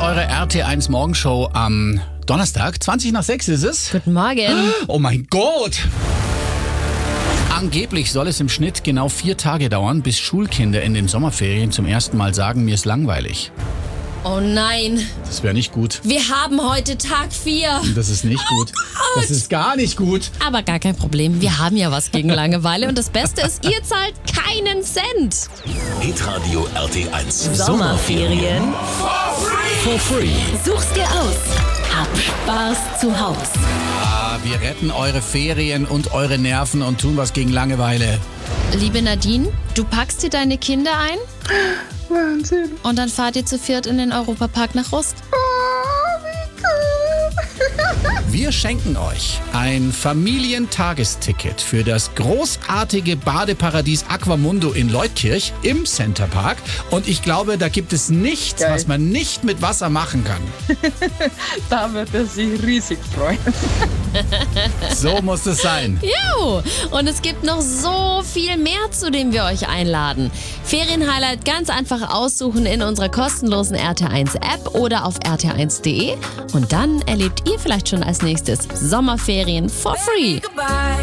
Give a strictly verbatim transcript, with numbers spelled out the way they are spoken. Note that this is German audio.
eure R T eins Morgenshow am Donnerstag. zwanzig nach sechs ist es. Guten Morgen. Oh mein Gott! Angeblich soll es im Schnitt genau vier Tage dauern, bis Schulkinder in den Sommerferien zum ersten Mal sagen, mir ist langweilig. Oh nein, Das wäre nicht gut. wir haben heute Tag vier. Das ist nicht gut. Das ist gar nicht gut. Aber gar kein Problem, wir haben ja was gegen Langeweile. Und das Beste ist, ihr zahlt keinen Cent. Hitradio R T eins. Sommerferien. For free. Such's dir aus. Hab Spaß zu Haus. Ah, wir retten eure Ferien und eure Nerven und tun was gegen Langeweile. Liebe Nadine, du packst dir deine Kinder ein? Wahnsinn. Und dann fahrt ihr zu viert in den Europapark nach Rust. Oh, wie cool. Wir schenken euch ein Familientagesticket für das großartige Badeparadies Aquamundo in Leutkirch im Centerpark. Und ich glaube, da gibt es nichts, Geil. was man nicht mit Wasser machen kann. Da wird er sich riesig freuen. So muss es sein. Jo, und es gibt noch so viel mehr, zu dem wir euch einladen. Ferienhighlight ganz einfach aussuchen in unserer kostenlosen R T eins App oder auf r t eins punkt de. Und dann erlebt ihr vielleicht schon als nächstes Sommerferien for free.